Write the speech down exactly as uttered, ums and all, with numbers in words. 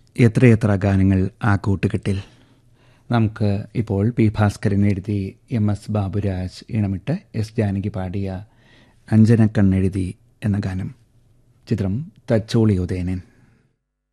എത്രയെത്ര ഗാനങ്ങൾ ആ കൂട്ടുകെട്ടിൽ. നമുക്ക് ഇപ്പോൾ പി ഭാസ്കരൻ എഴുതി M S Baburaj ഇണമിട്ട് S Janaki പാടിയ അഞ്ജനക്കണ്ണെഴുതി എന്ന ഗാനം. ചിത്രം തച്ചോളി ഉദയനൻ.